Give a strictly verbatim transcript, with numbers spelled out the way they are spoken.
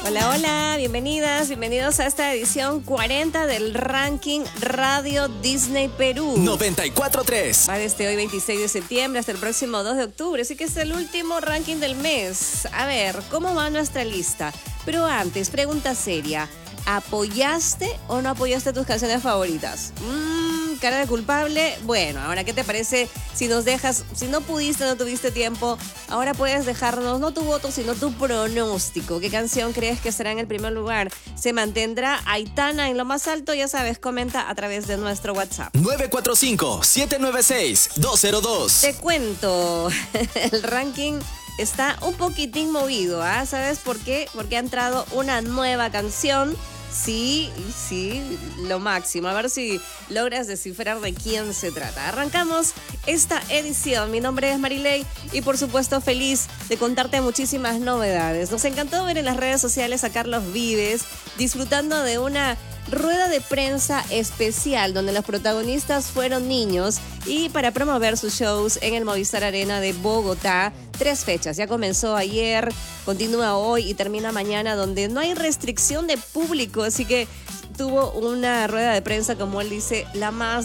Hola, hola, bienvenidas, bienvenidos a esta edición cuarenta del ranking Radio Disney Perú. noventa y cuatro punto tres. Va desde hoy veintiséis de septiembre hasta el próximo dos de octubre, así que es el último ranking del mes. A ver, ¿cómo va nuestra lista? Pero antes, pregunta seria. ¿Apoyaste o no apoyaste tus canciones favoritas? Mmm, cara de culpable. Bueno, ahora, ¿qué te parece si nos dejas, si no pudiste, no tuviste tiempo, ahora puedes dejarnos no tu voto, sino tu pronóstico? ¿Qué canción crees que será en el primer lugar? ¿Se mantendrá Aitana en lo más alto? Ya sabes, comenta a través de nuestro WhatsApp. nueve cuatro cinco, siete nueve seis, dos cero dos. Te cuento, el ranking está un poquitín movido, ¿ah? ¿Sabes por qué? Porque ha entrado una nueva canción. Sí, sí, lo máximo. A ver si logras descifrar de quién se trata. Arrancamos esta edición. Mi nombre es Marilei y por supuesto feliz de contarte muchísimas novedades. Nos encantó ver en las redes sociales a Carlos Vives disfrutando de una rueda de prensa especial donde los protagonistas fueron niños y para promover sus shows en el Movistar Arena de Bogotá. Tres fechas, ya comenzó ayer, continúa hoy y termina mañana, donde no hay restricción de público, así que tuvo una rueda de prensa, como él dice, la más